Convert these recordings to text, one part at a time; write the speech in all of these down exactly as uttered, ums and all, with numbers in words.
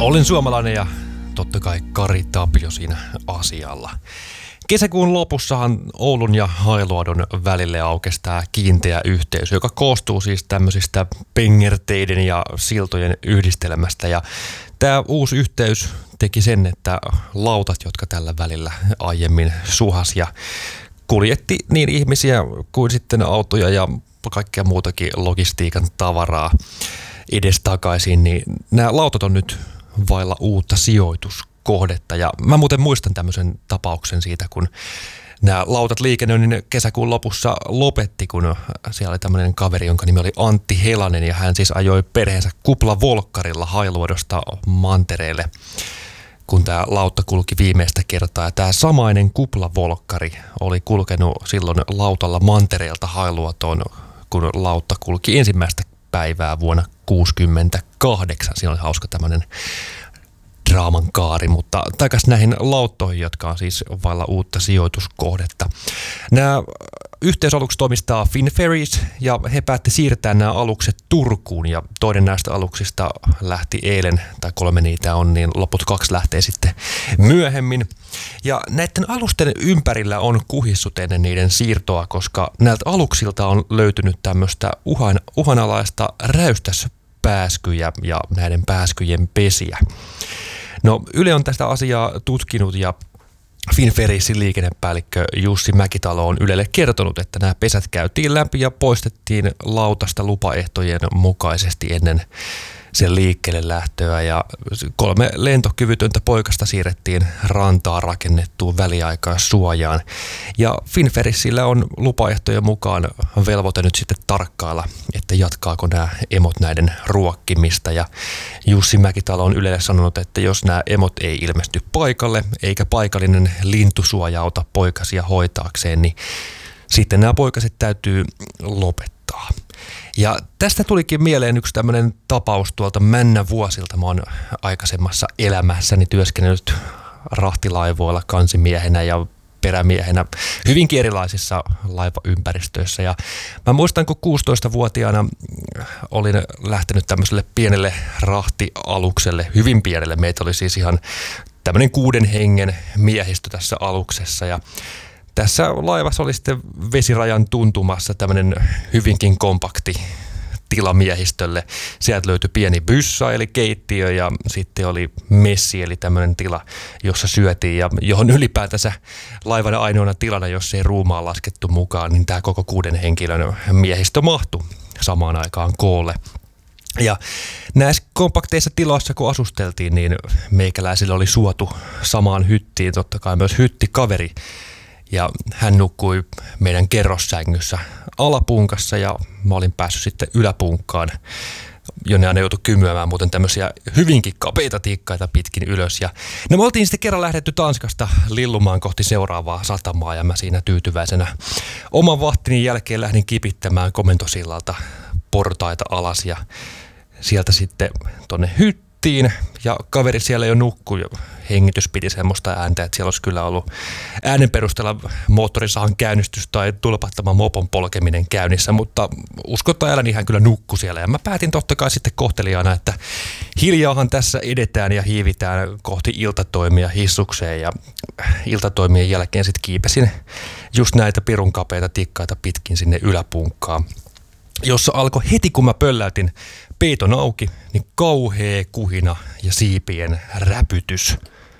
Olen suomalainen ja totta kai Kari Tapio siinä asialla. Kesäkuun lopussahan Oulun ja Hailuodon välille aukesi tämä kiinteä yhteys, joka koostuu siis tämmöisistä pengerteiden ja siltojen yhdistelmästä. Ja tämä uusi yhteys teki sen, että lautat, jotka tällä välillä aiemmin suhas ja kuljetti niin ihmisiä kuin sitten autoja ja kaikkea muutakin logistiikan tavaraa edestakaisin, niin nämä lautat on nyt vailla uutta sijoituskohdetta. Ja mä muuten muistan tämmöisen tapauksen siitä, kun nämä lautat liikennöinnin kesäkuun lopussa lopetti, kun siellä oli tämmöinen kaveri, jonka nimi oli Antti Helanen, ja hän siis ajoi perheensä kuplavolkkarilla Hailuodosta mantereelle, kun tämä lautta kulki viimeistä kertaa. Ja tämä samainen kuplavolkkari oli kulkenut silloin lautalla mantereelta Hailuotoon, kun lautta kulki ensimmäistä päivää vuonna kuusikymmentäkahdeksan. Siinä oli hauska tämmöinen draaman kaari, mutta takaisin näihin lauttoihin, jotka on siis vailla uutta sijoituskohdetta. Nämä yhteysalukset omistaa Finferries ja he päätti siirtää nämä alukset Turkuun ja toinen näistä aluksista lähti eilen, tai kolme niitä on, niin loput kaksi lähtee sitten myöhemmin. Ja näiden alusten ympärillä on kuhissut ennen niiden siirtoa, koska näiltä aluksilta on löytynyt tämmöistä uhan, uhanalaista räystäspääskyjä ja näiden pääskyjen pesiä. No, Yle on tästä asiaa tutkinut ja Finferriesin liikennepäällikkö Jussi Mäkitalo on Ylelle kertonut, että nämä pesät käytiin läpi ja poistettiin lautasta lupaehtojen mukaisesti ennen sen liikkeelle lähtöä, ja kolme lentokyvytöntä poikasta siirrettiin rantaan rakennettuun väliaikaissuojaan. Ja Finferriesillä on lupaehtojen mukaan velvoite nyt sitten tarkkailla, että jatkaako nämä emot näiden ruokkimista. Ja Jussi Mäkitalo on Ylelle sanonut, että jos nämä emot ei ilmesty paikalle, eikä paikallinen lintusuoja auta poikasia hoitaakseen, niin sitten nämä poikaset täytyy lopettaa. Ja tästä tulikin mieleen yksi tämmöinen tapaus tuolta Männä vuosilta. Mä oon aikaisemmassa elämässäni työskennellyt rahtilaivoilla kansimiehenä ja perämiehenä hyvinkin erilaisissa laivaympäristöissä. Ja mä muistan, kun kuusitoistavuotiaana olin lähtenyt tämmöiselle pienelle rahtialukselle, hyvin pienelle. Meitä oli siis ihan tämmöinen kuuden hengen miehistö tässä aluksessa, ja tässä laivassa oli sitten vesirajan tuntumassa tämmöinen hyvinkin kompakti tila miehistölle. Sieltä löytyi pieni byssa eli keittiö ja sitten oli messi eli tämmöinen tila, jossa syötiin ja johon ylipäätänsä laivan ainoana tilana, jos ei ruumaa laskettu mukaan, niin tämä koko kuuden henkilön miehistö mahtui samaan aikaan koolle. Ja näissä kompakteissa tiloissa, kun asusteltiin, niin meikäläisille oli suotu samaan hyttiin, totta kai myös hyttikaveri. Ja hän nukkui meidän kerrossängyssä alapunkassa ja mä olin päässyt sitten yläpunkkaan, jonne aina joutui kymyämään muuten tämmöisiä hyvinkin kapeita tikkaita pitkin ylös. Ja no me oltiin sitten kerran lähdetty Tanskasta lillumaan kohti seuraavaa satamaa ja mä siinä tyytyväisenä oman vahtini jälkeen lähdin kipittämään komentosillalta portaita alas ja sieltä sitten tonne hyttiin. Ja kaveri siellä jo nukkui ja hengitys piti semmoista ääntä, että siellä olisi kyllä ollut äänen perusteella moottorisahan käynnistys tai tulpattoman mopon polkeminen käynnissä, mutta uskottaa älä, niin hän kyllä nukkui siellä. Ja mä päätin totta kai sitten kohteliaana, että hiljaahan tässä edetään ja hiivitään kohti iltatoimia hissukseen, ja iltatoimien jälkeen sitten kiipesin just näitä pirun kapeita tikkaita pitkin sinne yläpunkkaan, jossa alkoi heti kun mä pölläytin peiton auki, niin kauhea kuhina ja siipien räpytys.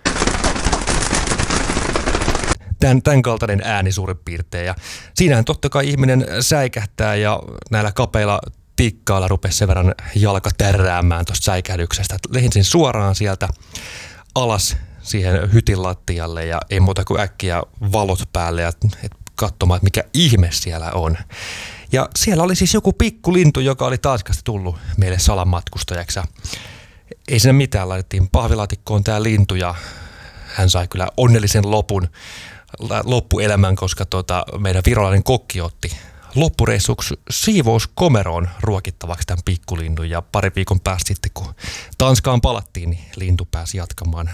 Tän, tämän kaltainen ääni suurin piirtein. Ja siinähän totta kai ihminen säikähtää ja näillä kapeilla tikkailla rupesi sen verran jalka tärräämään tuosta säikähdyksestä. Lensin suoraan sieltä alas siihen hytin lattialle ja ei muuta kuin äkkiä valot päälle ja et katsomaan, että mikä ihme siellä on. Ja siellä oli siis joku pikkulintu, joka oli Tanskasta tullut meille salamatkustajaksi. Ei siinä mitään, laitettiin pahvilaatikkoon tämä lintu ja hän sai kyllä onnellisen lopun, loppuelämän, koska tuota, meidän virolainen kokki otti loppureissuksi siivouskomeroon ruokittavaksi tämän pikkulinnun. Ja pari viikon päästä sitten, kun Tanskaan palattiin, niin lintu pääsi jatkamaan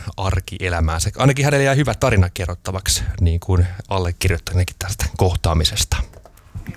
arkielämäänsä. Ainakin hänelle jäi hyvä tarina kerrottavaksi, niin kuin allekirjoittaneenkin tästä kohtaamisesta.